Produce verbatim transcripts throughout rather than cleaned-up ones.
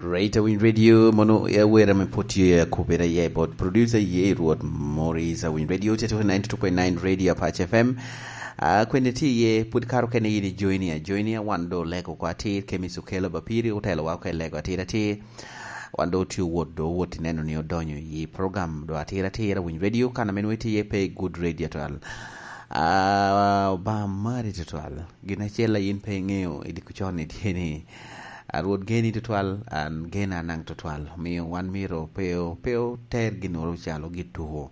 Right Win Radio mono ya wera me poti ya kubera ye but producer ye road Maurice Win Radio ninety-two point nine Radio Apache F M. Uh, kwenye ti ye put karo kene yini joini ya joini ya wando lego kwa ti kemi sukelo bapiri utelo wako lego atira ti wando ti wodo woti neno ni odonyo yi program do atira ti ya Win Radio kana menuiti ye pay good radio to al uh, ba mari to al gina chela yin pay ngeo idi kuchoni tini Road geni tutual and gena nang tutual mi one miro peo peo ter ginoro chalo gitu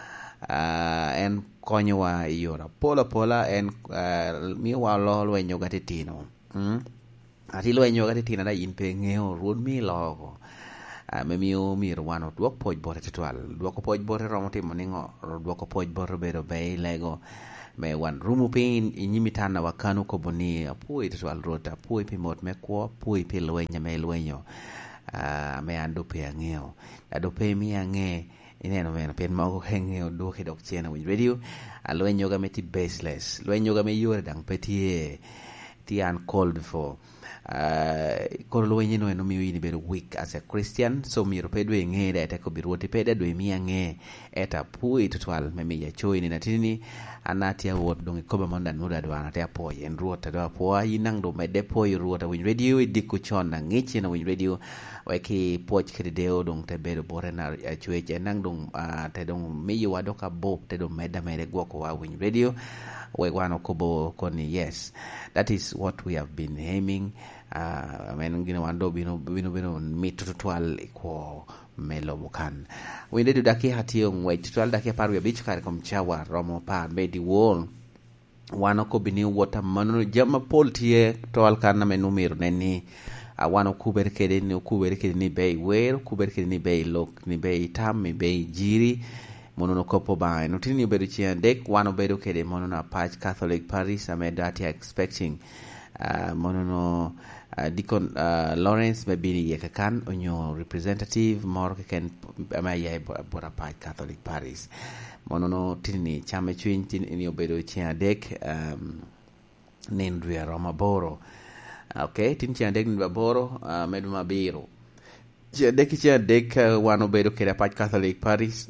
uh, en konyowa yora pola pola en uh, mi wa lo lwenyo gatitino mm ati lwenyo gatitino da yin pe ngeo road mi logo uh, me mi o mi rwano dwok poj bore tutual dwok poj bore romo timo ningo dwok poj bore bedo bay lego me wan rumu pin inyimitana wakanu koboni apui tutual rota apui pimot me kwa apui pi lwenya me lwenyo uh, me ando pe angeo ado pe mi ange ineno meno pen mago hengeo doke dok chena Win Radio a lwenyo ga meti baseless lwenyo ga me yore dang peti ti an called for uh, kor lwenyo no eno mi wini bedo weak as a Christian so mi ro pedwe nge da ta ko birwote peda do mi ange eta pui tutual me mi ya choi ni natini anatia wot dongi koba manda nuda dwana te apo yen ruota do apo yinang do mede po ruota Win Radio diku chona ngichi na Win Radio weki poch kredeo dong te bedo bore na chueche nang dong uh, te dong mi wadoka bob te dong meda mere gwako wa Win Radio we wano kobo koni yes that is what we have been aiming uh, men ngine wando bino bino bino mitutual ko melo bukan wende du daki hatio ngwe tutual daki paru ya bichu kare komchawa romo pa medi wall wano ko bini wota manu jama poltie to alkana menumiro neni uh, wano kuber kede ni kuber kede ni bay wer kuber kede ni bay lok ni bay tam ni bay jiri mono kopo ba no tini bedo chia dek wano bedo kede mono na Patch Catholic Parish amedati expecting uh, mono no Uh, Deacon uh, Lawrence mebini yekakan onyo representative moro ken amaya bora Patch Catholic Parish monono tini chame chwin tini ni obedo chia dek um, nendria Roma Boro okay tini chia dek ni Boro uh, medu mabiro chia dek chia dek uh, wano bedo keda Patch Catholic Parish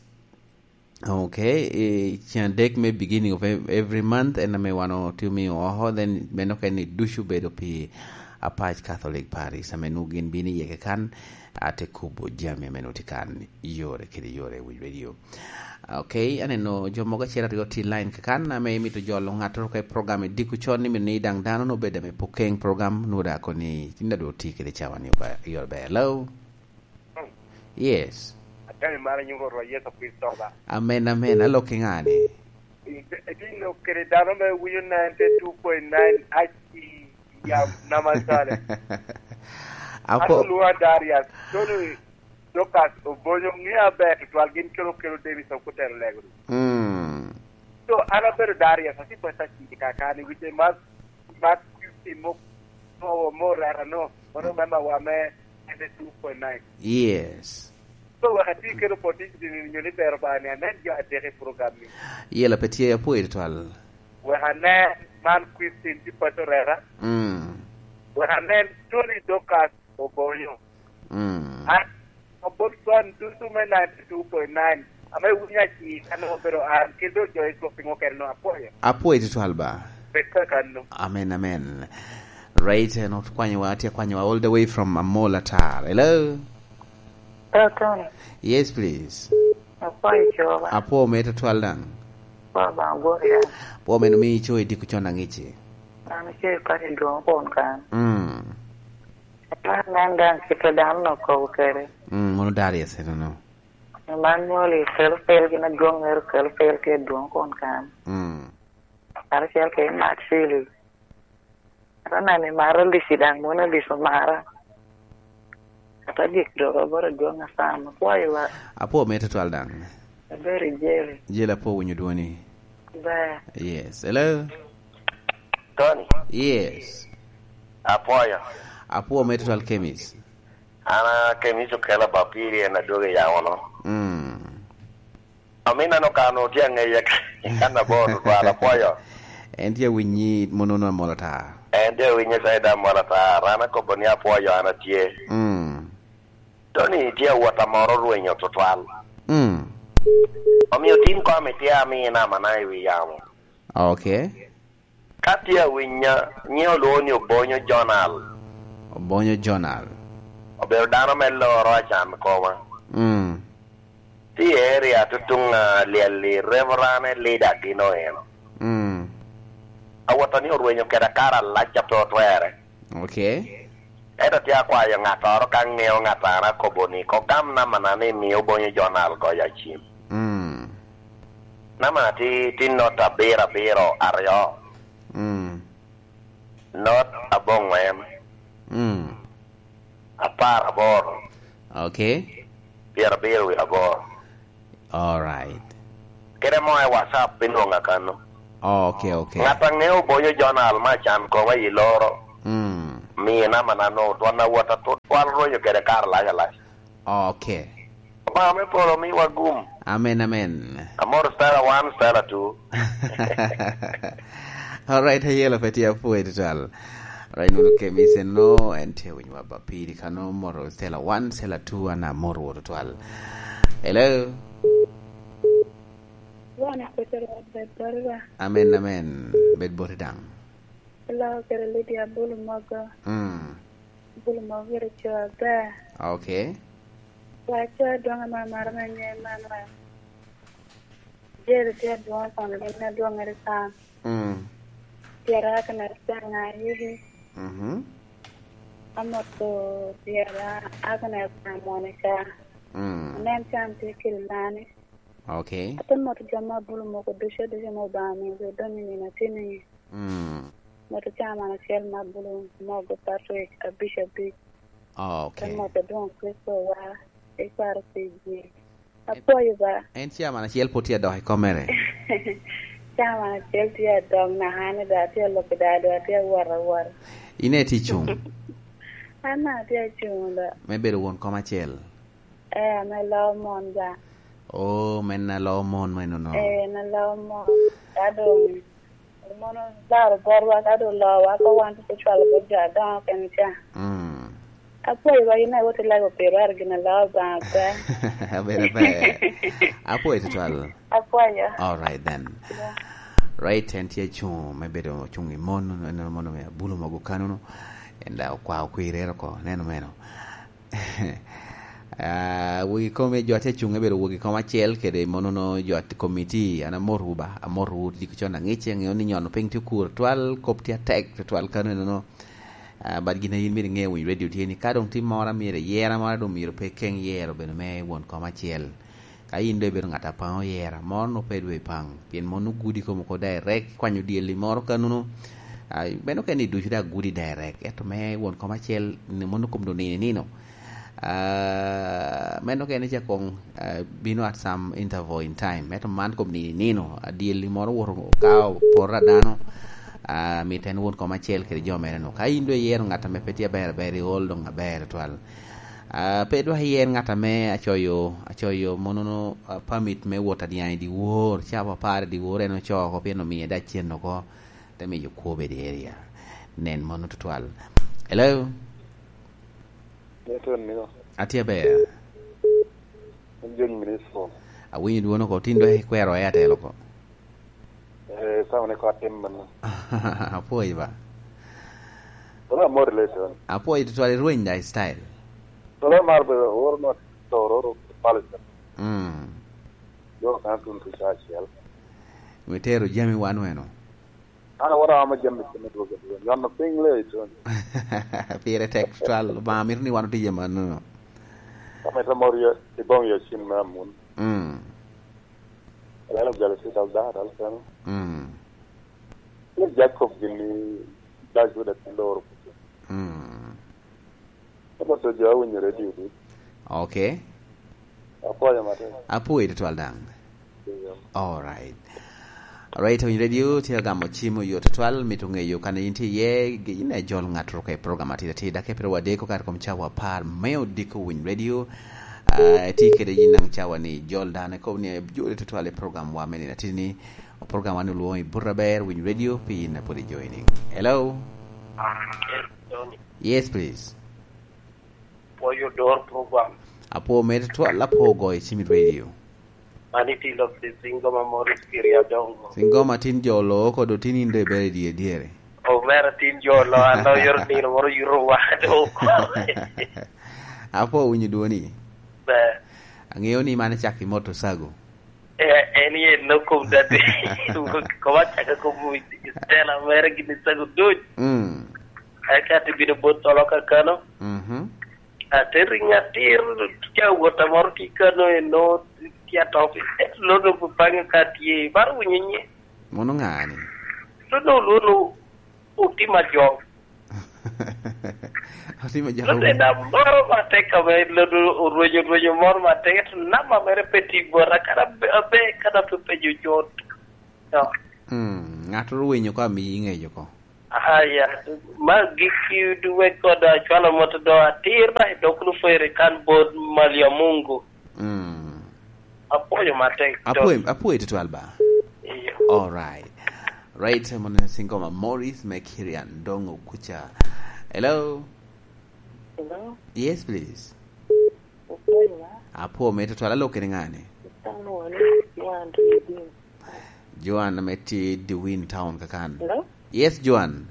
okay e chia dek me beginning of every month and me wano tumi oho then menoka ni dushu bedo pi a Patch Catholic Parish amenugin bini yeke kan ate kubo jami amenotikan yore kiri yore Win Radio okay aneno jomoga chera rigo ti line kan ame mito jolo ngato ke program diku choni mi ni dang dano no beda me pokeng program nuda ko ni tinda do ti kiri chawani ba yore ba hello yes atani mara nyungo ro yeso Kristo ba amen amen alo kingani dino kiri dano me wiyo ninety-two point nine achi ya namasale ako luwa daria tonu dokas obonyo ngia be twal gin kero kero devi so kutero lego mm so ana pero daria sasi pasa chi kakani wite mas mas mo mo mo rara no ono mama wa me ninety-two point nine yes so wakati kero poti ni nyoni pero bani anen jo adere programme yela petie po etwal wa hana man Christian di patorera mm wahanen tuni dokas obonyo mm ah obonson tutu me ninety-two point nine ame unya chi ano pero an kido joy ko pingo kerno apoyo apoyo tu alba beka kanu amen amen right not kwanya wati kwanya all the way from Amola Tar hello Tony yes please apoyo choba apo meta twaldan baba ngoria po meno mi choi di kuchona ngichi ana che kare do kon kan mm nanda kita dam no ko kere mm mono daria se no man moli sel pel gina gong er kel pel ke do kon kan mm ara sel ke mat sili ana ne mara li sidang mona li so mara ata dik do bora do nga sama kwayo wa apo meta twaldan very jelly jela po wenyu duoni ba yes hello Tony yes apoyo apo meta twal kemis ana kemiso kala bapiri na doge ya wono mm amina no kano tianga ya kana bono kwa apoyo endia winyi monono molata ende winyi saida molata rana ko boni apoyo ana tie mm Tony dia wata moro ruenyo total. Mm. Omiyo tin ko ametia mi na manai wi yamo. Okay. Katia winya nyeo luoni obonyo journal. Obonyo journal. Obero dano mello roachan koma. Mm. Ti area tutunga liali reverane lida gino eno. Mm. Awata ni ruenyo kera kara lacha to twere. Okay. Eta tia kwa ya ngatoro kang neo ngatara koboni ko gam na manane mi obonyo journal go ya chim. Mm. Nama ti ti nota bera bero aryo. Mm. Not abong wem. Mm. Apar abor. Okay. Bera bero wi abor. All right. Kere mo e WhatsApp pinonga kano. Okay, okay. Ngatang neo bonyo journal ma chan ko wa iloro. Mm. Mi na manano to na wata to wal royo kere kar la ya la. Okay. Ma me polo mi wagum. Amen, amen. Amor stara one, stara two. All right, hayelo petia puwe total. Right, nulu kemi se no, ente wenye wabapiri kano moro stela one, stela two, ana moro woto total. Hello? Wana kuchara bedbarwa. Amen, amen. Bed boridang. Hello, kere Lydia bulu mogo. Mm. Bulu mogo re chwa ba. Okay. Wacha donga ma marama nye manwa. Jere tia donga kono lina donga re sam. Mm. Tiara kana sanga yihi. Mhm. Amoto tiara akana sa Monica. Mm. Nem cham te kilani. Okay. Amoto jama bulu mogo dusha dusha mo ba mi do domini na tini. Mm. Moto chama na shel ma bulu mogo Patrick a bishop big. Okay. Amoto don Kristo wa e para sigi. Apoyo ba. En siya man siya potia dohi komere. Chama na shel tia dog na hane da tia lokida da tia wara wara. Ine ti chung. Ana tia chunda. Maybe the one koma chel. Eh na law monja. Oh, men na law mon men no. Eh na law mon. Ado mono daro borwa ado law wa ko want to chwal bo ja da kan cha. Mm. Apoyo ba ina wote lago perar gina law ba ba. Abere be. Apoyo total. Apoyo. All right then. Yeah. Right, and tia chung maybe the chung mon no mono me bulu magu kanu enda kwa kwirero ko neno meno. Ah, we come joate chung ebero wogi koma chel kede mono no joate committee ana moruba amoru di kuchona ngiche ngoni nyono pengti kur twal koptia tek twal kanu no. Uh, but gina yin mi nge wi radio tieni kadong tim mora mi re yera mora do mi ro pe ken yero ben me won koma chel ka yin de ber ngata pa yera mon no pedwe pang pien monu gudi ko ko direct kwanyu dieli moro kanu ai beno ken du juda gudi direct eto me won koma chel ne monu kom do ni ni no uh meno ken je kong uh, bino at some interval in time eto man kom ni ni no dieli moro woro ka porra dano a uh, mi ten won ko ma chel ke jomere no kay ndo yer ngata me petia ber ber hol do ngaber twal a uh, pedo yer ngata me achoyo achoyo monono uh, permit me wota di di wor chapa pare di wor no cho ko pieno mi da chien no ko te me yo ko be de area nen mono twal. Hello. Yeton ni go. Atia be. Njen ministro. A wi ndu no ko tindo e kwero ya telo ko. Eh, sa ne ko timman. Apoy ba. Ora more lesson. Apoy to twal ruinda style. Ora marbe or no tororo palisa. Mm. Yo kan tun tu sa chel. Metero jami wanu eno. Ana ora ma jammi ne do go. Yo no pingle ton. Pire textual ba mir ni wanu tije man no. Kama ta morio e bon yo chin na mun. Mm. Ala jale si dal da dal kan. Mm. Le Jacob gini da jo da lor. Mm. Ko to jawu ni radio du. Okay. Apoya mate. Apo ite twal dang. All right. All right, on radio tia gamo chimo yo twal mitunge yo kana inti ye ina jol ngatro ke program ati ati da ke pero wade ko kar kom chawa par meo diko win radio. Uh, tike de jinang chawa ni jol dane ko ni jole twal program wa meni atini program anu luoi Burraber win radio pi na podi joining. Hello. Yes, Tony. Yes, please. For your door program. Apo mete to la pogo e Chimit Radio. Maniti love the single Morris Kiria Dongo. Singo matin jolo ko do tininde bere die diere. O vera tin jolo ando yor ni moro yuro wa do. Apo unyi duoni. Be. Angeo ni mane chaki moto sago. Eh eni no ko date. Ko wa chaka ko mu stela vera gini sago do. Mm. Aka ti bido botolo ka kano. Mhm. Ateringa tir kia wota moro ki kano no kia topi. Lodo pupanga katie baru nyenye. Mono ngani. Lodo lodo ultima job. Ultima job. Lodo na moro mateka me lodo urojo urojo moro mateka nama mere peti bora kana be kana pepe jojot. No. Mm, ngato wenyo kwa mi ingejo ko. Aya, ma giki duwe koda chwana moto do atira do kulu fere kan bod malia Mungu. Mm. Apoyo mateka. Apoyo apoyo to alba. Iyo. All right. Right, mwana singoma Morris Mekirian Dongo Kucha. Hello. Hello. Yes, please. Okay, Apo mete to alalo keningane. Tano wani Joan Dewin. Joan meti Dewin town kakan. Hello. Yes, Joan.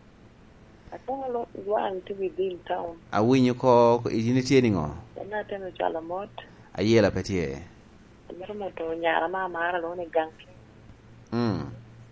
Atano Joan Dewin town. Awinyo ko initi ningo. Na teno chala mot. Ayela petie. Mero moto nyara ma mara lo ne gang. Mm.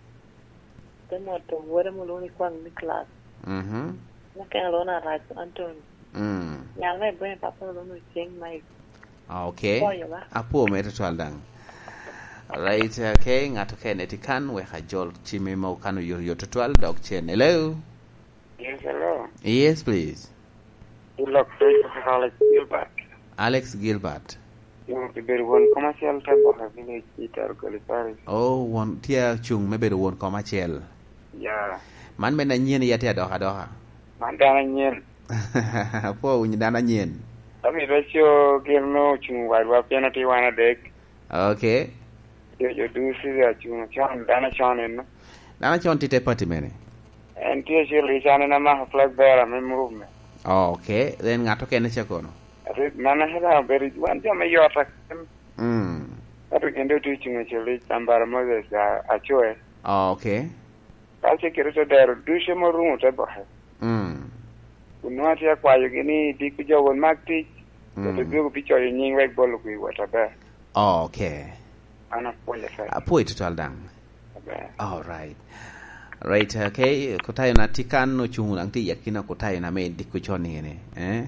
Temo to wore mo lo ni kwang ni class. Mhm. Na kan lo na right Anton. Mm. Nyara me bwe papa lo no cheng mai. Okay. Apoyo ba? Apo mete to aldang. Right, okay, ngato kene tikan we hajol chime mo kanu yor yototwal dog chen. Hello. Yes, hello. Yes, please. You look great for Alex Gilbert. Alex Gilbert. You want to be one commercial type of a village theater, Galiparis. Oh, one tia chung maybe the one commercial. Yeah. Man mena nyen yate adoha doha. Man dana nyen. Po unyi dana nyen. Ami ratio gilno chung wide wa penalty wana deck. Okay. Yo yo do see that chung chan dana chan in. Dana chan tite party mene. And tia shili chan na ma flag bear am movement. Okay, then ngato kene chakono. Nana hela very one time you attack them. Mm. That we can do teaching actually Tambara Moses a choice. Okay. I'll take it there. Do some more room to buy. Mm. Not here quite you can dig with your mark teach. Mm. The big picture in Ying Red Ball with whatever. Okay. I'm not going to say. Apo ito taldang. All right. Right, okay. Kotayo na tikan no chungu lang ti yakina kotayo na may di ko choni ngene. Eh?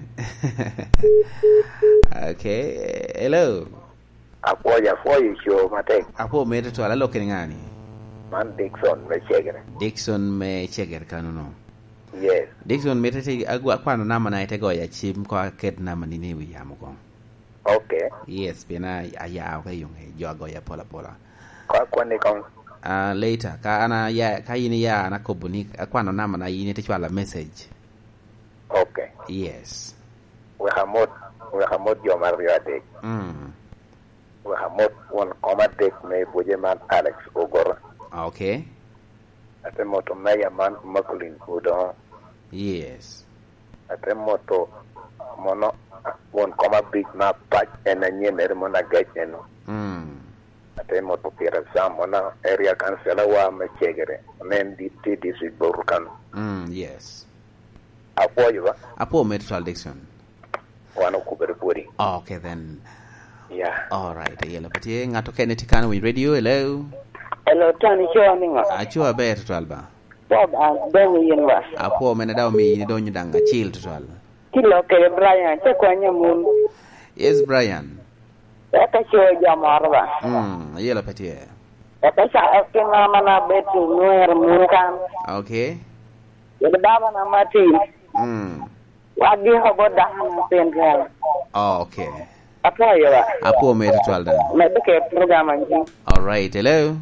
Okay. Hello. Apo ya foyi show mate. Apo mete to alalo keningani. Man Dixon me cheger. Dixon me cheger kanuno. Yes. Dixon mete ti agwa kwano nama na itego ya chim kwa ket nama nini wi yamugo. Okay. Yes, pina aya ka yung jogo ya pola pola. Kwa kwani kong Uh, later ka ana ya ka yini ya na kobuni kwano nama na yini te chwala message. Okay. Yes. We hamot we hamot yo mario adek. Mm. We hamot one comma dek me boje man Alex Ogora. Okay. Ate moto meya man makulin kudo. Yes. Ate moto mono one comma big map patch and a nyemer mona gacheno. Mm. Ate moto pira sam mona area councilor wa me chegere. Men di ti disi borukan. Mm, yes. Apo yo Apo Metro Dixon. Wano kubere puri. Okay then. Yeah. All right. Yela pati ngato kene tikana wi radio. Hello. Hello, Tony Chominga. Achua beto twalba. Bob and Benny Yenwa. Apo mena daw mi ni donyu danga chill twal. Kilo ke Brian, te kwanya mun. Yes, Brian. Eka show jamarwa. Mm, yela pati. Eka sa akina mana betu nuer munkan. Okay. Yele baba na mati. Mm. Wadi hobo dahana pengal. Okay. Apo yewa. Apo meta twalda. Medike program anji. All right. Hello.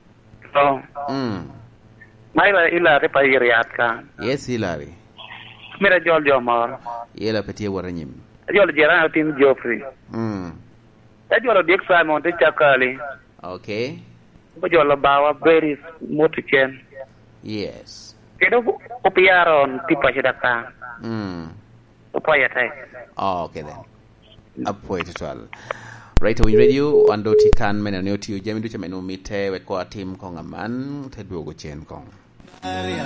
Oh. Mm. Maila ila repa iriat ka. Yes, Hilary. Mira jol jomar. Yela pati waranyim. Jol jera tin Joffrey. Mm. Ta jol dik Simon te chakali. Okay. Ba jol bawa very motichen. Yes. Kedo upiaron tipa hidaka. Mm. Upaya tai. Oh, okay then. apoy total right away radio ando tikan mena ne otiyo jami duche meno mite wet ko tim ko ngaman te duogo chen ko